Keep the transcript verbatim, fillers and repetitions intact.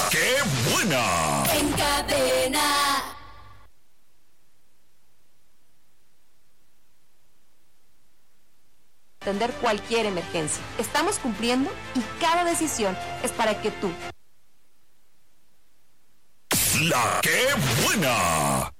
¡Qué buena! En cadena. Atender cualquier emergencia. Estamos cumpliendo y cada decisión es para que tú. La ¡Qué buena!